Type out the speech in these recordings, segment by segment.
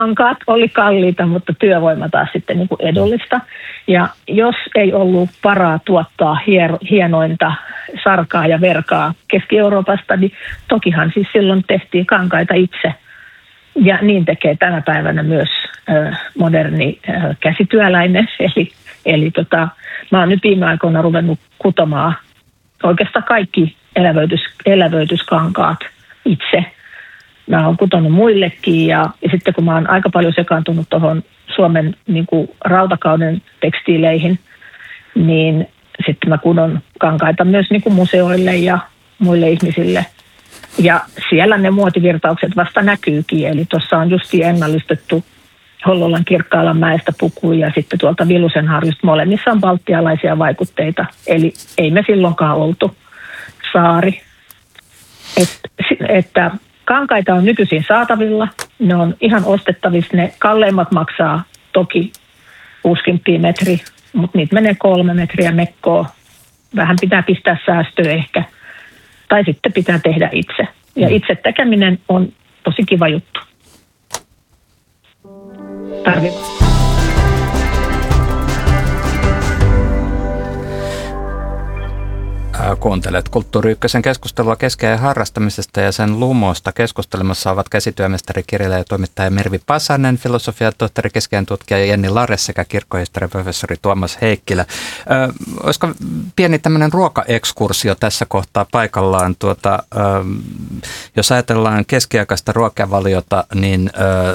kankaat oli kalliita, mutta työvoima taas sitten niin kuin edullista. Ja jos ei ollut varaa tuottaa hienointa sarkaa ja verkaa Keski-Euroopasta, niin tokihan siis silloin tehtiin kankaita itse. Ja niin tekee tänä päivänä myös moderni käsityöläinen. Eli mä oon nyt viime aikoina ruvennut kutomaan oikeastaan kaikki elävöityskankaat itse. Mä oon kutonut muillekin ja sitten kun mä oon aika paljon sekaantunut tuohon Suomen niin kuin rautakauden tekstiileihin, niin sitten mä kudon kankaita myös niin kuin museoille ja muille ihmisille. Ja siellä ne muotivirtaukset vasta näkyykin, eli tuossa on justiin ennallistettu Hollolan Kirkkaalanmäestä puku ja sitten tuolta Vilusenharjusta molemmissa on baltialaisia vaikutteita, eli ei me silloinkaan oltu saari. Että kankaita on nykyisin saatavilla, ne on ihan ostettavissa, ne kalleimmat maksaa toki 60 metri, mutta niitä menee 3 metriä mekkoa. Vähän pitää pistää säästöä ehkä, tai sitten pitää tehdä itse. Ja itse tekeminen on tosi kiva juttu. Kuuntelet Kulttuuri Ykkösen keskustelua keskeä harrastamisesta ja sen lumosta. Keskustelemassa ovat käsityömestari, kirjailija ja toimittaja Mervi Pasanen, filosofiatohtori, keskeän tutkija Jenni Lares sekä kirkkohistorian professori Tuomas Heikkilä. Olisiko pieni tämmöinen ruokaekskursio tässä kohtaa paikallaan? Jos ajatellaan keskiaikaista ruokavaliota, niin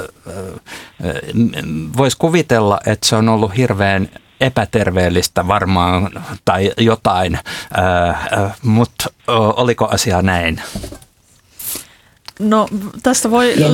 voisi kuvitella, että se on ollut hirveän epäterveellistä varmaan tai jotain, mutta oliko asia näin? No tästä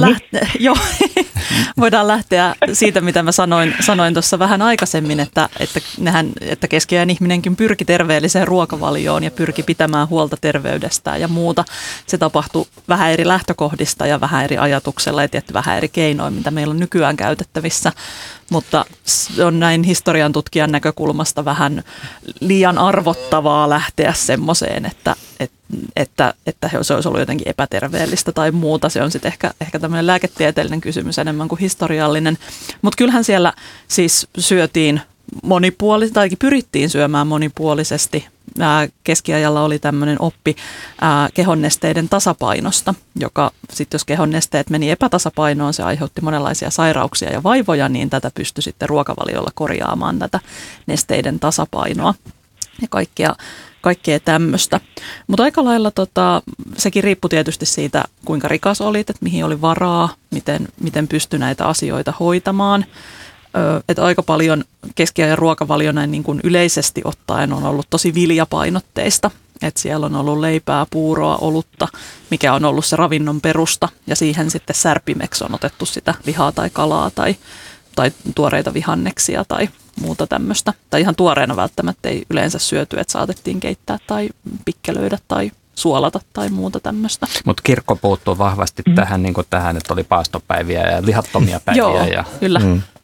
voidaan lähteä siitä, mitä mä sanoin tuossa vähän aikaisemmin, että keskiajan ihminenkin pyrki terveelliseen ruokavalioon ja pyrki pitämään huolta terveydestään ja muuta. Se tapahtui vähän eri lähtökohdista ja vähän eri ajatuksella ja tietty vähän eri keinoin, mitä meillä on nykyään käytettävissä. Mutta on näin historian tutkijan näkökulmasta vähän liian arvottavaa lähteä semmoiseen, että se olisi ollut jotenkin epäterveellistä tai muuta. Se on sitten ehkä tämmöinen lääketieteellinen kysymys enemmän kuin historiallinen. Mutta kyllähän siellä siis syötiin monipuolisesti, tai pyrittiin syömään monipuolisesti. Keskiajalla oli tämmöinen oppi kehonnesteiden tasapainosta, joka sitten jos kehonnesteet meni epätasapainoon, se aiheutti monenlaisia sairauksia ja vaivoja, niin tätä pystyi sitten ruokavaliolla korjaamaan tätä nesteiden tasapainoa ja kaikkea tämmöistä. Mutta aika lailla sekin riippui tietysti siitä, kuinka rikas olit, että mihin oli varaa, miten pystyi näitä asioita hoitamaan. Että aika paljon keskiajan ruokavalio näin niin kuin yleisesti ottaen on ollut tosi viljapainotteista. Että siellä on ollut leipää, puuroa, olutta, mikä on ollut se ravinnon perusta. Ja siihen sitten särpimeksi on otettu sitä lihaa tai kalaa tai tuoreita vihanneksia tai muuta tämmöistä. Tai ihan tuoreena välttämättä ei yleensä syöty, että saatettiin keittää tai pikkelöidä tai suolata tai muuta tämmöistä. Mutta kirkko puuttuu vahvasti tähän, niin kuin tähän, että oli paastopäiviä ja lihattomia päiviä. Joo, kyllä.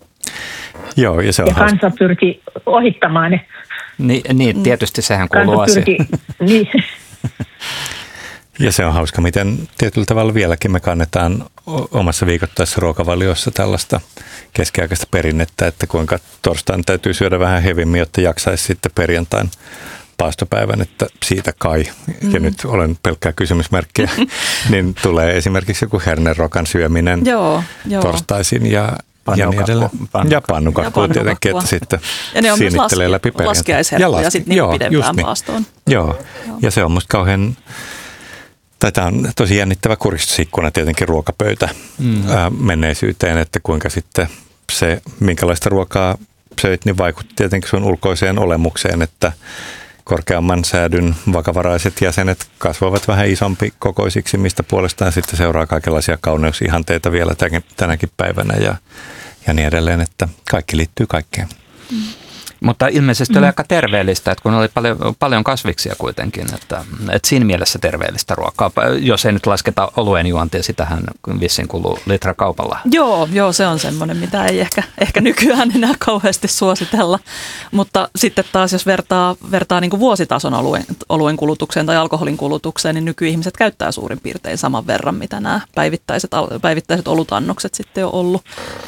Joo, ja se on ja kansa pyrki ohittamaan ne. Niin, tietysti sehän kuuluu asiaan. Niin. Ja se on hauska, miten tietyllä tavalla vieläkin me kannetaan omassa viikoittaisessa ruokavaliossa tällaista keskiaikaista perinnettä, että kuinka torstaina täytyy syödä vähän hevimmin, jotta jaksaisi sitten perjantain paastopäivän, että siitä kai, ja nyt olen pelkkää kysymysmerkkiä, niin tulee esimerkiksi joku hernerokan syöminen torstaisin ja niin edelleen. Ja pannukakku tietenkin, että sitten siinittelee läpi perjantai. Ja laskiaisherkkuja sitten niin pidempään paastoon. Joo, ja se on musta kauhean, tämä on tosi jännittävä kuristusikkuna tietenkin ruokapöytä menneisyyteen, että kuinka sitten se, minkälaista ruokaa söit, niin vaikutti tietenkin sun ulkoiseen olemukseen, että korkeamman säädyn vakavaraiset jäsenet kasvavat vähän isompi kokoisiksi, mistä puolestaan sitten seuraa kaikenlaisia kauneusihanteita vielä tänäkin päivänä ja niin edelleen, että kaikki liittyy kaikkeen. Mutta ilmeisesti oli aika terveellistä, että kun oli paljon kasviksia kuitenkin, että siinä mielessä terveellistä ruokaa, jos ei nyt lasketa oluen juontia, sitähän vissiin kuluu litra kaupalla. Joo, se on semmoinen, mitä ei ehkä nykyään enää kauheasti suositella, mutta sitten taas jos vertaa niin kuin vuositason oluen kulutukseen tai alkoholin kulutukseen, niin nykyihmiset käyttää suurin piirtein saman verran, mitä nämä päivittäiset olutannokset sitten on ollut.